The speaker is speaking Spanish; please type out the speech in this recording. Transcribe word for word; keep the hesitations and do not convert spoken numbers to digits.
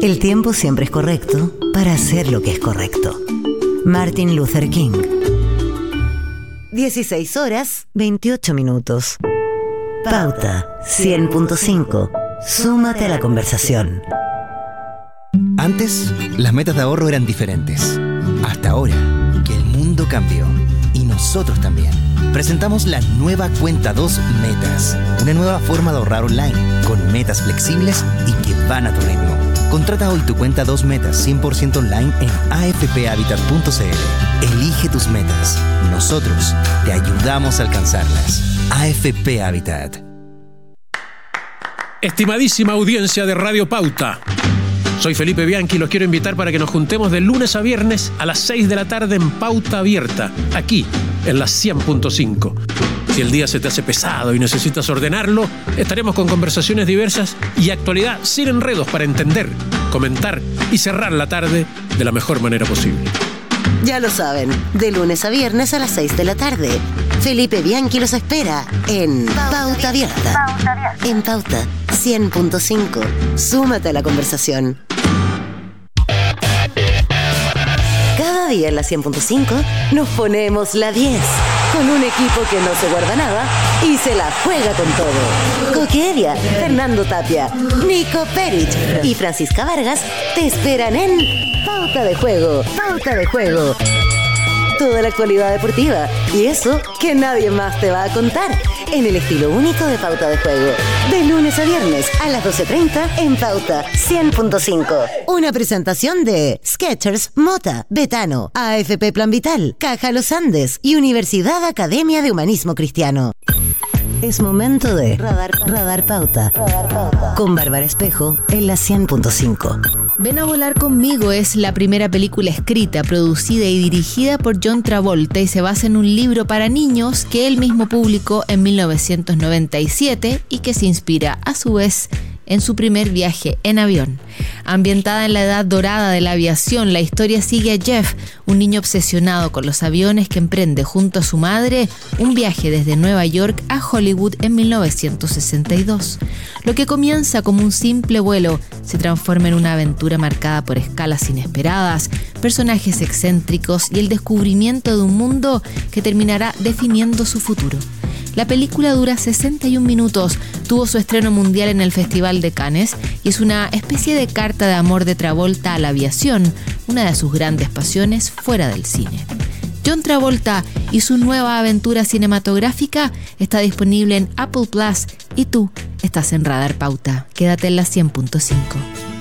El tiempo siempre es correcto para hacer lo que es correcto. Martin Luther King. dieciséis horas, veintiocho minutos. Pauta cien punto cinco. Súmate a la conversación. Antes, las metas de ahorro eran diferentes. Hasta ahora, que el mundo cambió. Y nosotros también. Presentamos la nueva Cuenta dos Metas. Una nueva forma de ahorrar online, con metas flexibles y que van a tu ritmo. Contrata hoy tu Cuenta dos Metas cien por ciento online en a f p habitat punto c l. Elige tus metas. Nosotros te ayudamos a alcanzarlas. A F P Habitat. Estimadísima audiencia de Radio Pauta, soy Felipe Bianchi y los quiero invitar para que nos juntemos de lunes a viernes a las seis de la tarde en Pauta Abierta, aquí en la cien punto cinco. Si el día se te hace pesado y necesitas ordenarlo, estaremos con conversaciones diversas y actualidad sin enredos para entender, comentar y cerrar la tarde de la mejor manera posible. Ya lo saben, de lunes a viernes a las seis de la tarde. Felipe Bianchi los espera en Pauta Abierta. En Pauta cien punto cinco. Súmate a la conversación. Cada día en la cien punto cinco nos ponemos la diez. Con un equipo que no se guarda nada y se la juega con todo. Coqueria, Fernando Tapia, Nico Perich y Francisca Vargas te esperan en Pauta de Juego. Pauta de Juego. Toda la actualidad deportiva y eso que nadie más te va a contar en el estilo único de Pauta de Juego. De lunes a viernes a las doce treinta en Pauta cien punto cinco. Una presentación de Skechers, Mota, Betano, A F P Plan Vital, Caja Los Andes y Universidad Academia de Humanismo Cristiano. Es momento de Radar, Radar Pauta. Radar Pauta. Con Bárbara Espejo en la cien punto cinco. Ven a volar conmigo es la primera película escrita, producida y dirigida por John Travolta y se basa en un libro para niños que él mismo publicó en mil novecientos noventa y siete y que se inspira a su vez en su primer viaje en avión. Ambientada en la edad dorada de la aviación, la historia sigue a Jeff, un niño obsesionado con los aviones que emprende junto a su madre un viaje desde Nueva York a Hollywood en mil novecientos sesenta y dos. Lo que comienza como un simple vuelo se transforma en una aventura marcada por escalas inesperadas, personajes excéntricos y el descubrimiento de un mundo que terminará definiendo su futuro. La película dura sesenta y un minutos, tuvo su estreno mundial en el Festival de Cannes y es una especie de carta de amor de Travolta a la aviación, una de sus grandes pasiones fuera del cine. John Travolta y su nueva aventura cinematográfica está disponible en Apple Plus y tú estás en Radar Pauta. Quédate en la cien punto cinco.